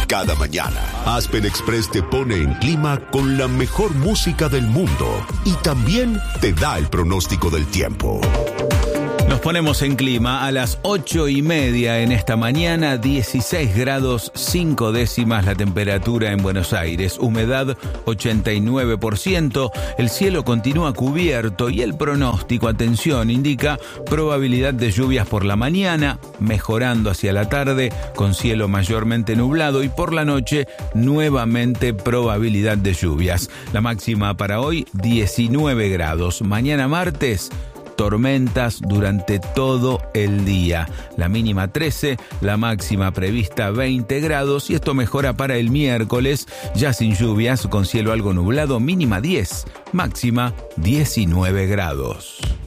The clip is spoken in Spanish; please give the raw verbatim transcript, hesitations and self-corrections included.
Cada mañana, Aspen Express te pone en clima con la mejor música del mundo y también te da el pronóstico del tiempo. Nos ponemos en clima a las ocho y media en esta mañana, dieciséis grados cinco décimas la temperatura en Buenos Aires, humedad ochenta y nueve por ciento, el cielo continúa cubierto y el pronóstico, atención, indica probabilidad de lluvias por la mañana, mejorando hacia la tarde con cielo mayormente nublado y por la noche nuevamente probabilidad de lluvias. La máxima para hoy diecinueve grados, mañana martes tormentas durante todo el día. La mínima trece, la máxima prevista veinte grados y esto mejora para el miércoles, ya sin lluvias, con cielo algo nublado, mínima diez, máxima diecinueve grados.